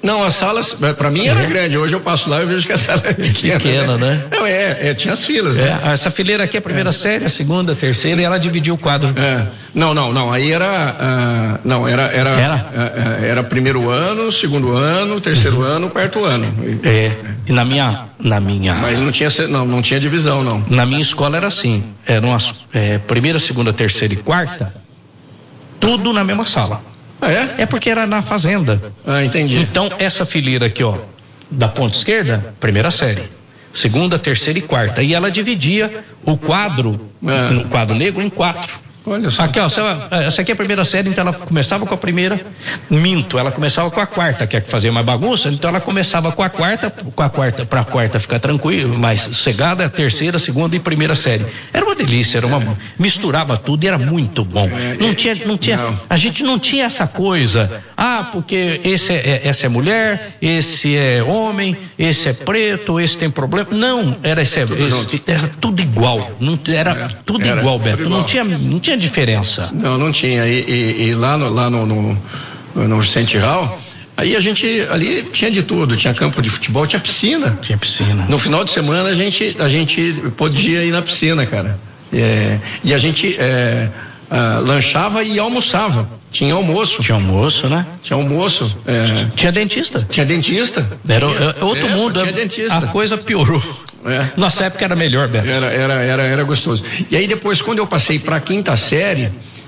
Não, as salas, para mim era grande. Hoje eu passo lá e vejo que a sala é pequena, né? Não, tinha as filas, né? Essa fileira aqui é a primeira série, a segunda, a terceira, e ela dividiu o quadro. Não, aí era era primeiro ano, segundo ano, terceiro ano, quarto ano. E na minha Mas não tinha divisão, não. Na minha escola era assim, eram as primeira, segunda, terceira e quarta, tudo na mesma sala. É porque era na fazenda. Entendi. Então, essa fileira aqui, ó, da ponta esquerda, primeira série, segunda, terceira e quarta. E ela dividia o quadro, no quadro negro, em 4. Olha só. Aqui, ó, essa aqui é a primeira série, então ela começava com a primeira, ela começava com a quarta, que é que fazia mais bagunça, então ela começava com a quarta, para a quarta ficar tranquilo, mais sossegada, a terceira, segunda e primeira série. Era uma delícia, misturava tudo e era muito bom. A gente não tinha essa coisa, porque essa é mulher, esse é homem, esse é preto, esse tem problema. Não, era tudo igual, era tudo igual, Beto, não tinha diferença. Não tinha. E lá no Vicente Hall, aí a gente ali tinha de tudo, tinha campo de futebol, tinha piscina. No final de semana a gente podia ir na piscina, cara. E a gente lanchava e almoçava. Tinha almoço. Tinha almoço, né? Tinha almoço. Tinha dentista. Era outro mundo. Tinha dentista. A coisa piorou. Nossa época era melhor, Beto. Era gostoso. E aí depois, quando eu passei para a quinta série,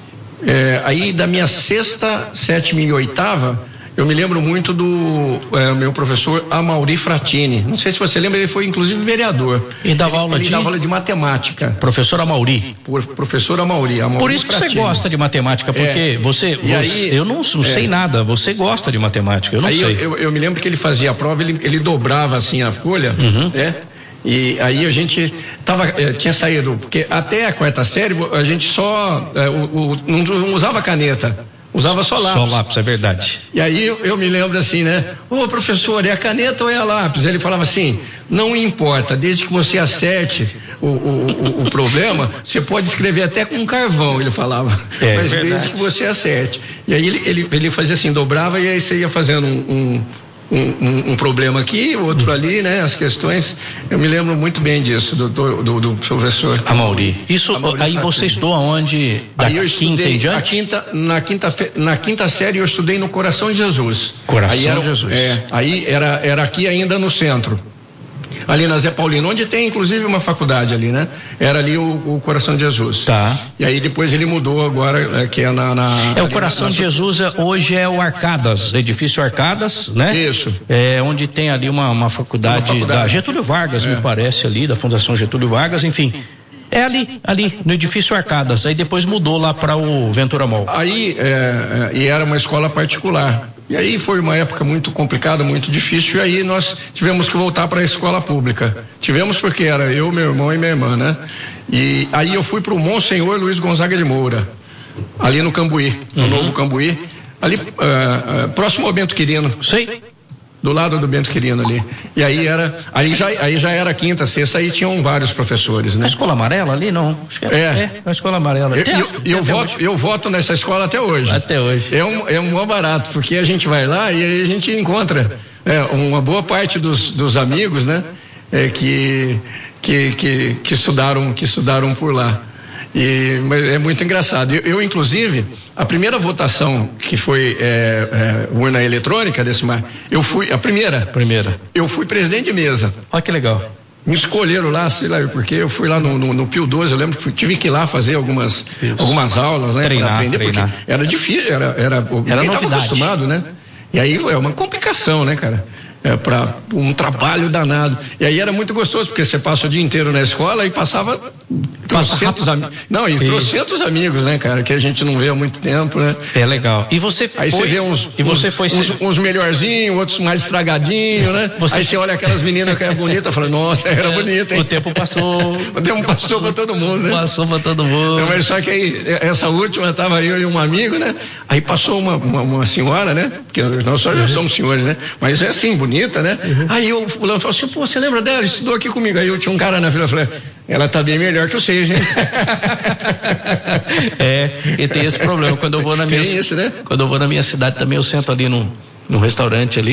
aí da minha sexta, sétima e oitava, eu me lembro muito do meu professor Amauri Fratini. Não sei se você lembra, ele foi inclusive vereador. E dava aula dava aula de matemática. Professor Amauri. Professor Amauri. Por isso que você gosta de matemática, porque eu não sei nada, você gosta de matemática, eu não sei. Eu me lembro que ele fazia a prova, ele dobrava assim a folha, e aí a gente tinha saído, porque até a quarta série a gente só não usava caneta, usava só lápis. Só lápis, é verdade. E aí eu me lembro assim, né? Professor, é a caneta ou é a lápis? Ele falava assim, não importa, desde que você acerte o problema, você pode escrever até com carvão, ele falava. Mas verdade. Desde que você acerte. E aí ele fazia assim, dobrava, e aí você ia fazendo um problema aqui, outro ali, né? As questões, eu me lembro muito bem disso, do professor Amauri. Aí você estudou aonde? Aí eu estudei na quinta série eu estudei no Coração de Jesus. Coração de Jesus. Aí era aqui ainda no centro. Ali na Zé Paulino, onde tem inclusive uma faculdade ali, né? Era ali o Coração de Jesus. Tá. E aí depois ele mudou agora, que é o Coração de Jesus hoje é o Arcadas, edifício Arcadas, né? Isso. Onde tem ali uma faculdade da Getúlio Vargas, me parece, ali, da Fundação Getúlio Vargas, enfim. É ali, no edifício Arcadas. Aí depois mudou lá para o Ventura Mall. Aí, e era uma escola particular. E aí foi uma época muito complicada, muito difícil, e aí nós tivemos que voltar para a escola pública. Tivemos porque era eu, meu irmão e minha irmã, né? E aí eu fui para o Monsenhor Luiz Gonzaga de Moura, ali no Cambuí, no Novo Cambuí, ali próximo ao Bento Quirino. Sei. Do lado do Bento Quirino ali. E aí já era quinta, sexta, aí tinham vários professores, né? A escola amarela ali, não? Acho que a escola amarela. Eu voto nessa escola até hoje. Até hoje. É um bom barato, porque a gente vai lá e aí a gente encontra uma boa parte dos amigos, né? Que estudaram por lá. Mas é muito engraçado. Eu inclusive, a primeira votação que foi urna eletrônica, eu fui a primeira. Eu fui presidente de mesa. Olha que legal. Me escolheram lá, sei lá porque eu fui lá no Pio 12, eu lembro que tive que ir lá fazer algumas aulas, né? Treinar, porque era difícil, ninguém estava acostumado, né? E aí é uma complicação, né, cara? Para um trabalho danado. E aí era muito gostoso, porque você passa o dia inteiro na escola e passava trocentos amigos. Não, e trocentos amigos, né, cara? Que a gente não vê há muito tempo, né? É legal. E você aí você vê uns melhorzinhos, outros mais estragadinhos, né? Aí você olha aquelas meninas que é bonita, fala, nossa, era bonita, hein? O tempo passou. O tempo passou pra todo mundo, né? Passou pra todo mundo. Mas só que aí, essa última, tava eu e um amigo, né? Aí passou uma senhora, né? Porque nós só já somos senhores, né? Mas é assim, bonita, né? Aí o fulano falou assim, você lembra dela? Estudou aqui comigo. Aí eu tinha um cara na fila, eu falei, ela tá bem melhor que vocês, hein? E tem esse problema. Quando eu vou na minha cidade também, eu sento ali num restaurante ali.